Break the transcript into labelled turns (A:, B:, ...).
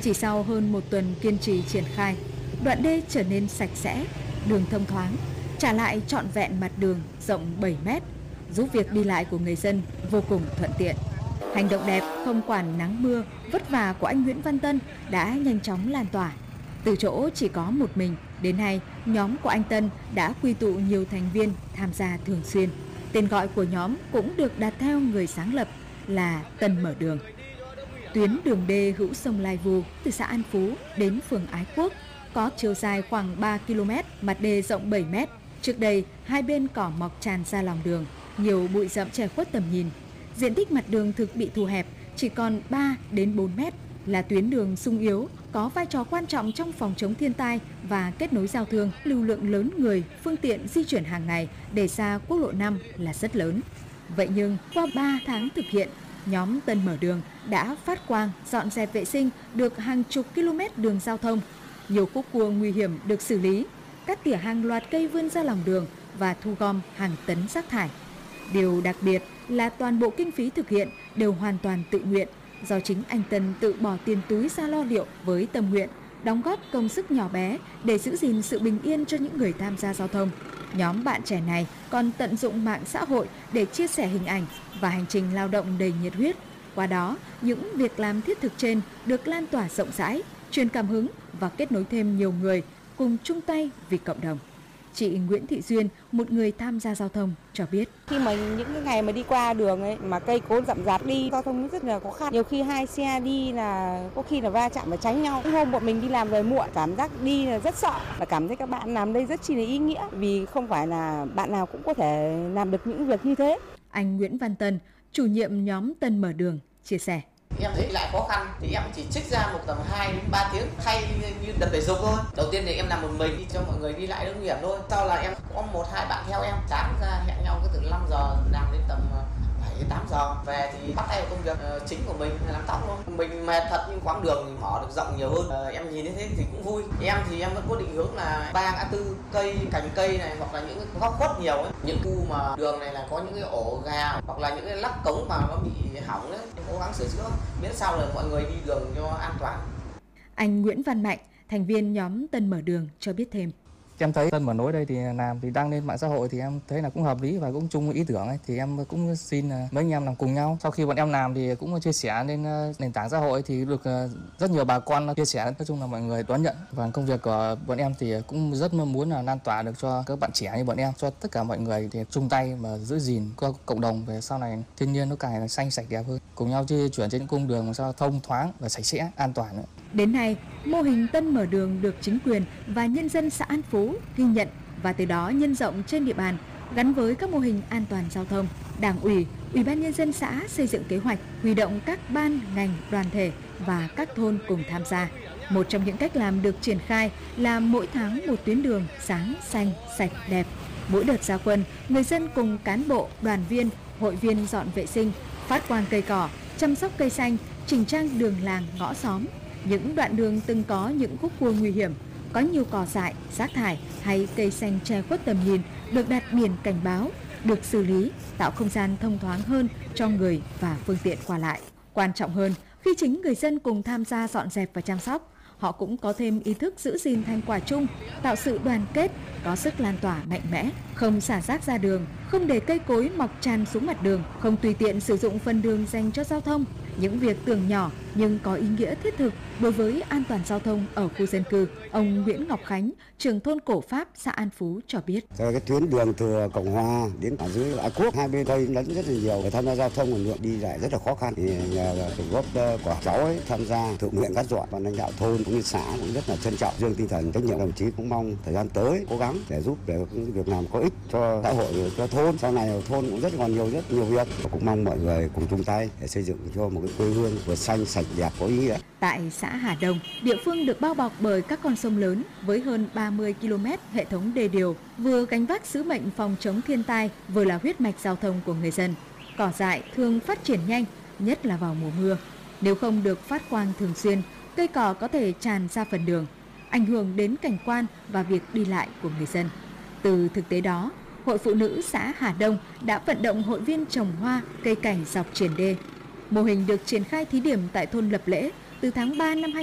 A: Chỉ sau hơn một tuần kiên trì triển khai, đoạn đê trở nên sạch sẽ, đường thông thoáng, trả lại trọn vẹn mặt đường rộng 7 mét, giúp việc đi lại của người dân vô cùng thuận tiện. Hành động đẹp không quản nắng mưa, vất vả của anh Nguyễn Văn Tân đã nhanh chóng lan tỏa. Từ chỗ chỉ có một mình, đến nay nhóm của anh Tân đã quy tụ nhiều thành viên tham gia thường xuyên. Tên gọi của nhóm cũng được đặt theo người sáng lập là Tân Mở Đường. Tuyến đường đê hữu sông Lai Vù từ xã An Phú đến phường Ái Quốc có chiều dài khoảng 3 km, mặt đê rộng 7 mét. Trước đây, hai bên cỏ mọc tràn ra lòng đường, nhiều bụi rậm che khuất tầm nhìn. Diện tích mặt đường thực bị thu hẹp, chỉ còn 3 đến 4 mét, là tuyến đường sung yếu, có vai trò quan trọng trong phòng chống thiên tai và kết nối giao thương. Lưu lượng lớn người, phương tiện di chuyển hàng ngày để ra quốc lộ 5 là rất lớn. Vậy nhưng, qua 3 tháng thực hiện, nhóm Tân Mở Đường đã phát quang dọn dẹp vệ sinh được hàng chục km đường giao thông. Nhiều khúc cua nguy hiểm được xử lý, cắt tỉa hàng loạt cây vươn ra lòng đường và thu gom hàng tấn rác thải. Điều đặc biệt là toàn bộ kinh phí thực hiện đều hoàn toàn tự nguyện, do chính anh Tân tự bỏ tiền túi ra lo liệu với tâm nguyện, đóng góp công sức nhỏ bé để giữ gìn sự bình yên cho những người tham gia giao thông. Nhóm bạn trẻ này còn tận dụng mạng xã hội để chia sẻ hình ảnh và hành trình lao động đầy nhiệt huyết. Qua đó, những việc làm thiết thực trên được lan tỏa rộng rãi, truyền cảm hứng và kết nối thêm nhiều người cùng chung tay vì cộng đồng. Chị Nguyễn Thị Duyên, một người tham gia giao thông, cho biết.
B: Khi mà những cái ngày mà đi qua đường ấy mà cây cối rậm rạp đi, giao thông rất là khó khăn. Nhiều khi hai xe đi là có khi là va chạm và tránh nhau. Hôm bọn mình đi làm về muộn, cảm giác đi là rất sợ. Và cảm thấy các bạn làm đây rất chi là ý nghĩa, vì không phải là bạn nào cũng có thể làm được những việc như thế.
A: Anh Nguyễn Văn Tân, chủ nhiệm nhóm Tân Mở Đường, chia sẻ.
C: Em thấy lại khó khăn thì em chỉ trích ra một tầm 2 đến 3 tiếng thay như tập thể dục thôi. Đầu tiên thì em làm một mình đi cho mọi người đi lại đỡ nguy hiểm thôi. Sau là em có 1-2 bạn theo em, sáng ra hẹn nhau cứ từ 5 giờ làm đến tầm 7-8 giờ. Về thì bắt tay vào công việc chính của mình là làm tóc thôi. Mình mệt thật nhưng quãng đường thì mở được rộng nhiều hơn. Em nhìn thấy thế thì cũng vui. Em thì em vẫn có định hướng là 3 ngã tư cây, cành cây này hoặc là những cái góc khuất nhiều ấy. Những khu mà đường này là có những cái ổ gà hoặc là những cái lắp cống mà nó bị hỏng đấy, em cố gắng sửa chữa miễn sao là mọi người đi đường cho an toàn.
A: Anh Nguyễn Văn Mạnh, thành viên nhóm Tân Mở Đường, cho biết thêm.
D: Em thấy Tân Mở Nối đây thì làm thì đăng lên mạng xã hội thì em thấy là cũng hợp lý và cũng chung ý tưởng ấy, thì em cũng xin mấy anh em làm cùng nhau. Sau khi bọn em làm thì cũng chia sẻ lên nền tảng xã hội thì được rất nhiều bà con chia sẻ, nói chung là mọi người đón nhận. Và công việc của bọn em thì cũng rất mong muốn là lan tỏa được cho các bạn trẻ như bọn em, cho tất cả mọi người thì chung tay mà giữ gìn cho cộng đồng về sau này thiên nhiên nó càng xanh sạch đẹp hơn, cùng nhau di chuyển trên những cung đường làm sao thông thoáng và sạch sẽ, an toàn nữa.
A: Đến nay, mô hình Tân Mở Đường được chính quyền và nhân dân xã An Phú ghi nhận và từ đó nhân rộng trên địa bàn, gắn với các mô hình an toàn giao thông. Đảng ủy, Ủy ban nhân dân xã xây dựng kế hoạch, huy động các ban, ngành, đoàn thể và các thôn cùng tham gia. Một trong những cách làm được triển khai là mỗi tháng một tuyến đường sáng, xanh, sạch, đẹp. Mỗi đợt ra quân, người dân cùng cán bộ, đoàn viên, hội viên dọn vệ sinh, phát quang cây cỏ, chăm sóc cây xanh, chỉnh trang đường làng, ngõ xóm. Những đoạn đường từng có những khúc cua nguy hiểm, có nhiều cỏ dại, rác thải hay cây xanh che khuất tầm nhìn được đặt biển cảnh báo, được xử lý, tạo không gian thông thoáng hơn cho người và phương tiện qua lại. Quan trọng hơn, khi chính người dân cùng tham gia dọn dẹp và chăm sóc, họ cũng có thêm ý thức giữ gìn thành quả chung, tạo sự đoàn kết, có sức lan tỏa mạnh mẽ, không xả rác ra đường, không để cây cối mọc tràn xuống mặt đường, không tùy tiện sử dụng phần đường dành cho giao thông. Những việc tưởng nhỏ nhưng có ý nghĩa thiết thực đối với an toàn giao thông ở khu dân cư. Ông Nguyễn Ngọc Khánh, trưởng thôn Cổ Pháp, xã An Phú cho biết.
E: Cái tuyến đường từ Cộng Hòa đến ở dưới Ái Quốc, hai bên cây lấn rất là nhiều, để tham gia giao thông lượng đi lại rất là khó khăn. Thì nhờ sự góp của cháu ấy tham gia tự nguyện cắt dọn, và lãnh đạo thôn cũng như xã cũng rất là trân trọng, dương tinh thần trách nhiệm. Đồng chí cũng mong thời gian tới cố gắng để giúp để những việc làm có ích cho xã hội, cho thôn. Sau này thôn cũng rất nhiều việc. Và cũng mong mọi người cùng chung tay để xây dựng cho một cái quê hương vừa xanh sạch đẹp có ý nghĩa.
A: Tại xã Hà Đông, địa phương được bao bọc bởi các con sông lớn với hơn 30 km hệ thống đê điều, vừa gánh vác sứ mệnh phòng chống thiên tai, vừa là huyết mạch giao thông của người dân. Cỏ dại thường phát triển nhanh, nhất là vào mùa mưa. Nếu không được phát quang thường xuyên, cây cỏ có thể tràn ra phần đường, ảnh hưởng đến cảnh quan và việc đi lại của người dân. Từ thực tế đó, Hội Phụ nữ xã Hà Đông đã vận động hội viên trồng hoa, cây cảnh dọc triển đê. Mô hình được triển khai thí điểm tại thôn Lập Lễ từ tháng 3 năm